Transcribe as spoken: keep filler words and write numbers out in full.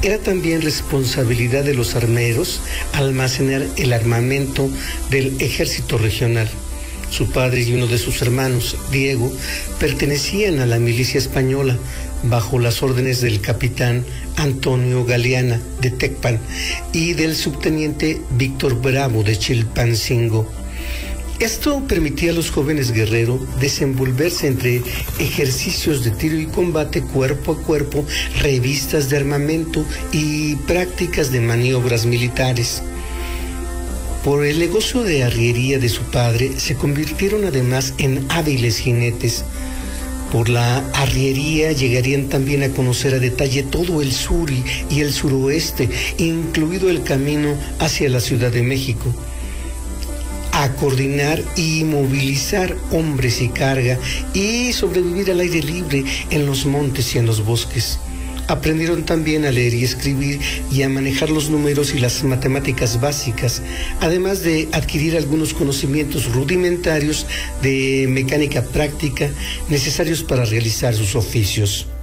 Era también responsabilidad de los armeros almacenar el armamento del ejército regional. Su padre y uno de sus hermanos, Diego, pertenecían a la milicia española bajo las órdenes del capitán Antonio Galeana de Tecpan y del subteniente Víctor Bravo de Chilpancingo. Esto permitía a los jóvenes guerreros desenvolverse entre ejercicios de tiro y combate cuerpo a cuerpo, revistas de armamento y prácticas de maniobras militares. Por el negocio de arriería de su padre, se convirtieron además en hábiles jinetes. Por la arriería llegarían también a conocer a detalle todo el sur y el suroeste, incluido el camino hacia la Ciudad de México, a coordinar y movilizar hombres y carga y sobrevivir al aire libre en los montes y en los bosques. Aprendieron también a leer y escribir y a manejar los números y las matemáticas básicas, además de adquirir algunos conocimientos rudimentarios de mecánica práctica necesarios para realizar sus oficios.